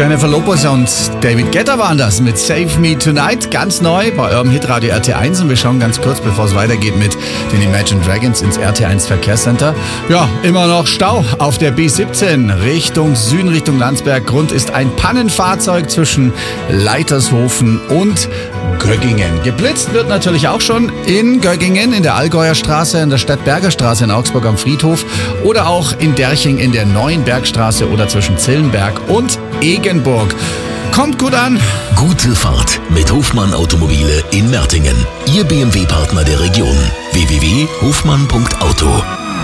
Jennifer Lopez und David Guetta waren das mit Save Me Tonight, ganz neu bei eurem Hitradio RT1. Und wir schauen ganz kurz, bevor es weitergeht mit den Imagine Dragons ins RT1 Verkehrscenter. Ja, immer noch Stau auf der B17 Richtung Süden, Richtung Landsberg. Grund ist ein Pannenfahrzeug zwischen Leitershofen und Göggingen. Geblitzt wird natürlich auch schon in Göggingen, in der Allgäuer Straße, in der Stadtberger Straße in Augsburg am Friedhof oder auch in Derching in der Neuen Bergstraße oder zwischen Zillenberg und Egenburg. Kommt gut an. Gute Fahrt mit Hofmann Automobile in Mertingen. Ihr BMW-Partner der Region. www.hofmann.auto